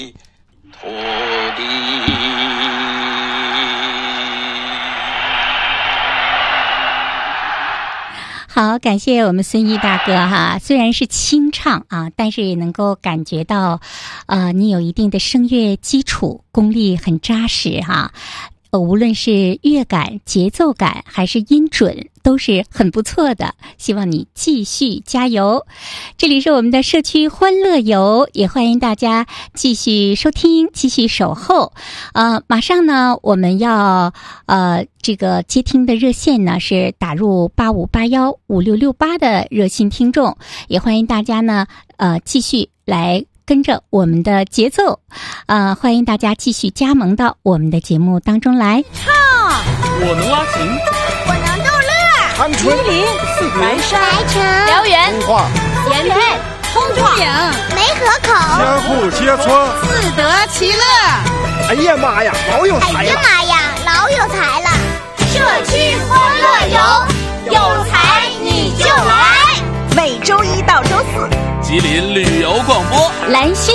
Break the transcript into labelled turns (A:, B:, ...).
A: 土地。
B: 好，感谢我们孙毅大哥哈。虽然是清唱啊，但是也能够感觉到，你有一定的声乐基础，功力很扎实哈。无论是乐感、节奏感还是音准，都是很不错的。希望你继续加油。这里是我们的社区欢乐游，也欢迎大家继续收听，继续守候。马上呢，我们要这个接听的热线呢是打入85815668的热心听众，也欢迎大家呢继续来跟着我们的节奏，欢迎大家继续加盟到我们的节目当中来。
C: 唱，
D: 我能拉琴，
C: 我能逗乐，
D: 长春、
C: 吉林、
D: 白
C: 山、白城、辽源、
D: 通化、
C: 盐田、通化、梅河口、
D: 相互切磋，
C: 自得其乐。
D: 哎呀妈呀，老有才了！
C: 哎呀妈呀，老有才了！社区欢乐游，有才你就来。每周一到周四，
E: 吉林旅游广播，
B: 兰心